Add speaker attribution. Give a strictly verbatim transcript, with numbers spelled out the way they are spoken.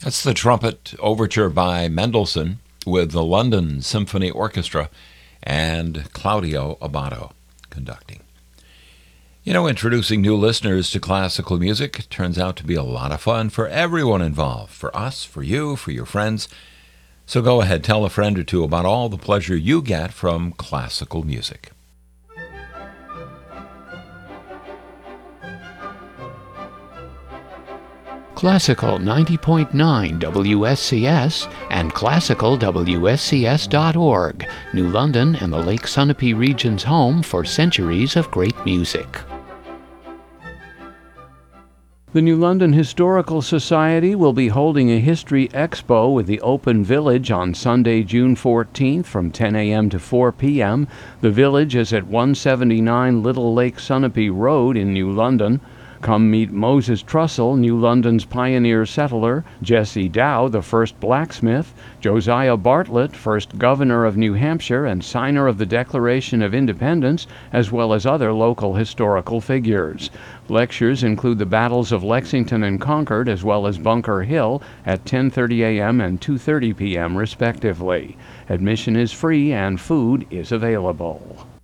Speaker 1: That's the Trumpet Overture by Mendelssohn with the London Symphony Orchestra and Claudio Abbado conducting. You know, introducing new listeners to classical music turns out to be a lot of fun for everyone involved, for us, for you, for your friends. So go ahead, tell a friend or two about all the pleasure you get from classical music.
Speaker 2: Classical ninety point nine W S C S and classical W S C S dot org, New London and the Lake Sunapee region's home for centuries of great music. The New London Historical Society will be holding a History Expo with the Open Village on Sunday, June fourteenth from ten a.m. to four p.m. The Village is at one seventy-nine Little Lake Sunapee Road in New London. Come meet Moses Trussell, New London's pioneer settler, Jesse Dow, the first blacksmith, Josiah Bartlett, first governor of New Hampshire and signer of the Declaration of Independence, as well as other local historical figures. Lectures include the battles of Lexington and Concord, as well as Bunker Hill, at ten thirty a.m. and two thirty p.m. respectively. Admission is free and food is available.